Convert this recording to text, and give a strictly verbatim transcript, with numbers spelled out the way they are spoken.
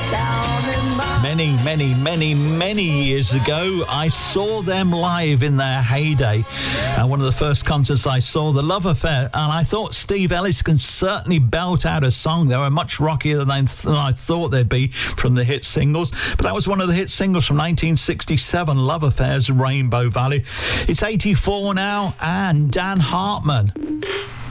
Many, many, many, many years ago, I saw them live in their heyday. Uh, one of the first concerts I saw, The Love Affair, and I thought Steve Ellis can certainly belt out a song. They were much rockier than I, th- than I thought they'd be from the hit singles. But that was one of the hit singles from nineteen sixty-seven, Love Affair's Rainbow Valley. It's eighty-four now, and Dan Hartman.